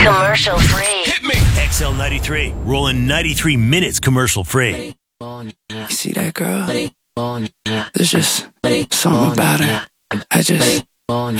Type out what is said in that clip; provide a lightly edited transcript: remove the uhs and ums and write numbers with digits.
Commercial free. Hit me. XL93, rolling 93 minutes commercial free. You see that girl? There's just something about her. I just